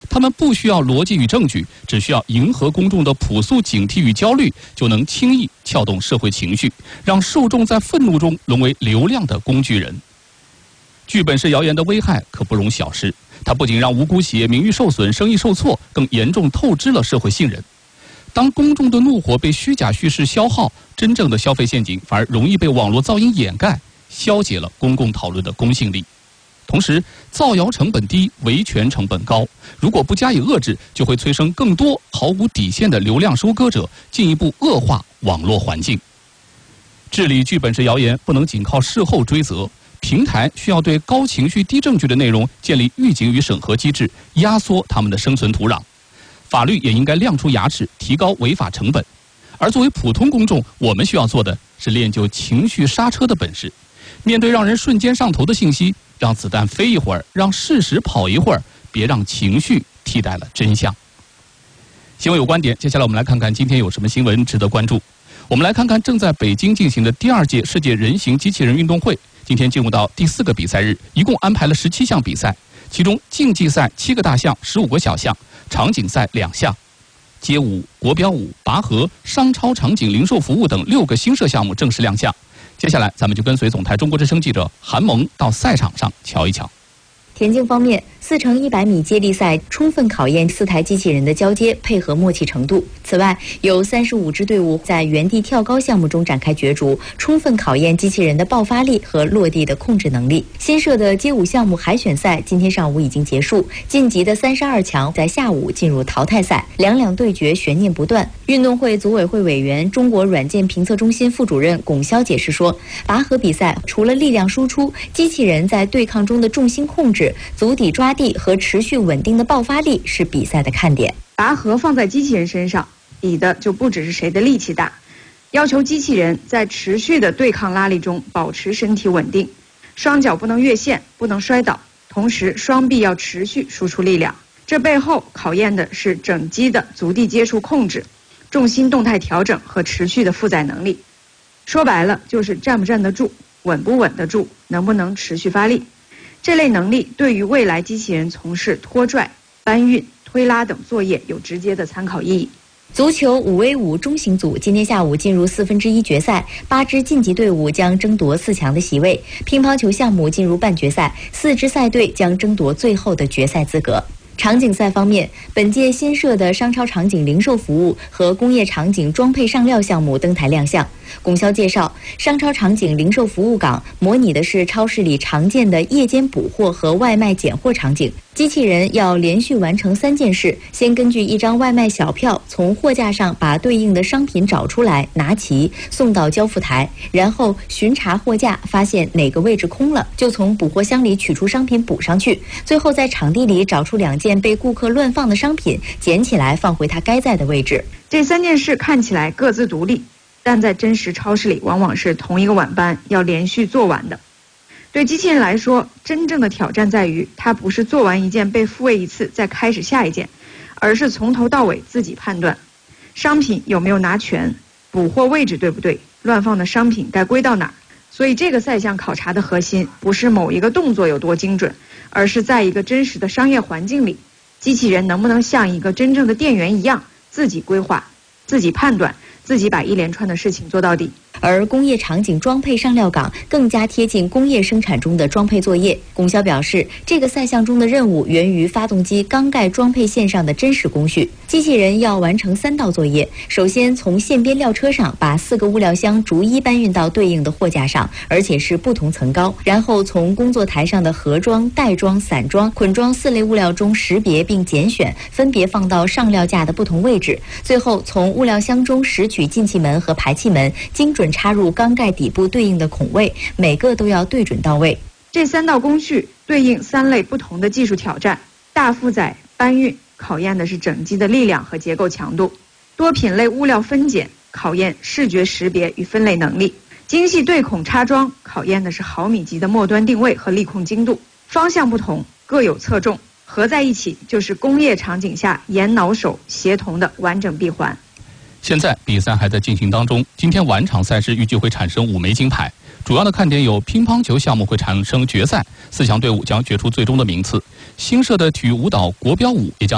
他们不需要逻辑与证据，只需要迎合公众的朴素警惕与焦虑，就能轻易撬动社会情绪，让受众在愤怒中沦为流量的工具人。剧本式谣言的危害可不容小视，它不仅让无辜企业名誉受损、生意受挫，更严重透支了社会信任。当公众的怒火被虚假叙事消耗，真正的消费陷阱反而容易被网络噪音掩盖，消解了公共讨论的公信力。同时，造谣成本低，维权成本高，如果不加以遏制，就会催生更多毫无底线的流量收割者，进一步恶化网络环境。治理剧本式谣言不能仅靠事后追责，平台需要对高情绪、低证据的内容建立预警与审核机制，压缩他们的生存土壤。法律也应该亮出牙齿，提高违法成本。而作为普通公众，我们需要做的是练就情绪刹车的本事。面对让人瞬间上头的信息，让子弹飞一会儿，让事实跑一会儿，别让情绪替代了真相。新闻有观点，接下来我们来看看今天有什么新闻值得关注。我们来看看正在北京进行的第2届世界人形机器人运动会，今天进入到第4个比赛日，一共安排了17项比赛，其中竞技赛7个大项，15个小项，场景赛2项。街舞、国标舞、拔河、商超场景零售服务等6个新设项目正式亮相。接下来，咱们就跟随总台中国之声记者韩萌到赛场上瞧一瞧。 田径方面，4×100米接力赛充分考验4台机器人的交接配合默契程度。此外，有35支队伍在原地跳高项目中展开角逐，充分考验机器人的爆发力和落地的控制能力。新设的街舞项目海选赛今天上午已经结束，晋级的32强在下午进入淘汰赛，两对决悬念不断。运动会组委会委员、中国软件评测中心副主任龚潇解释说，拔河比赛除了力量输出，机器人在对抗中的重心控制、足底抓地和持续稳定的爆发力是比赛的看点。 拔河放在机器人身上，比的就不只是谁的力气大，要求机器人在持续的对抗拉力中保持身体稳定，双脚不能越线，不能摔倒，同时双臂要持续输出力量。这背后考验的是整机的足地接触控制、重心动态调整和持续的负载能力。说白了，就是站不站得住，稳不稳得住，能不能持续发力。这类能力对于未来机器人从事拖拽、搬运、推拉等作业有直接的参考意义。 足球5v5中型组今天下午进入1/4决赛，8支晋级队伍将争夺4强的席位。乒乓球项目进入半决赛，4支赛队将争夺最后的决赛资格。场景赛方面，本届新设的商超场景零售服务和工业场景装配上料项目登台亮相。龚潇介绍，商超场景零售服务岗模拟的是超市里常见的夜间补货和外卖拣货场景。机器人要连续完成3件事：先根据一张外卖小票从货架上把对应的商品找出来，拿齐，送到交付台，然后巡查货架，发现哪个位置空了，就从补货箱里取出商品补上去，最后在场地里找出2件被顾客乱放的商品，捡起来放回它该在的位置。 这3件事看起来各自独立，但在真实超市里往往是同一个晚班要连续做完的。对机器人来说，真正的挑战在于它不是做完一件被复位一次再开始下一件，而是从头到尾自己判断商品有没有拿全，补货位置对不对，乱放的商品该归到哪儿。所以这个赛项考察的核心不是某一个动作有多精准，而是在一个真实的商业环境里，机器人能不能像一个真正的店员一样，自己规划、自己判断、自己把一连串的事情做到底。 而工业场景装配上料岗更加贴近工业生产中的装配作业。龚潇表示，这个赛项中的任务源于发动机缸盖装配线上的真实工序。机器人要完成3道作业，首先从线边料车上把4个物料箱逐一搬运到对应的货架上，而且是不同层高，然后从工作台上的盒装、袋装、散装、捆装4类物料中识别并拣选，分别放到上料架的不同位置，最后从物料箱中拾取进气门和排气门，精准插入缸盖底部对应的孔位，每个都要对准到位。 这3道工序对应3类不同的技术挑战，大负载搬运考验的是整机的力量和结构强度，多品类物料分拣考验视觉识别与分类能力，精细对孔插装考验的是毫米级的末端定位和力控精度。方向不同，各有侧重，合在一起就是工业场景下眼脑手协同的完整闭环。 现在比赛还在进行当中，今天晚场赛事预计会产生5枚金牌。主要的看点有乒乓球项目会产生决赛，4强队伍将决出最终的名次。新设的体育舞蹈国标舞也将